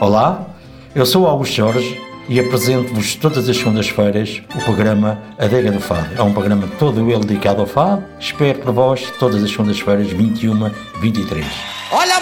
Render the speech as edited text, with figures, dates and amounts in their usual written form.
Olá, eu sou o Augusto Jorge e apresento-vos todas as segundas-feiras o programa Adega do Fado. É um programa todo ele dedicado ao fado. Espero por vós todas as segundas-feiras, 21, 23. Olha